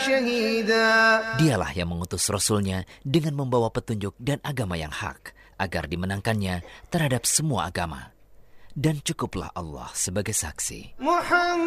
شهيدا. Dialah yang mengutus Rasul-Nya dengan membawa petunjuk dan agama yang hak, agar dimenangkannya terhadap semua agama. Dan cukuplah Allah sebagai saksi.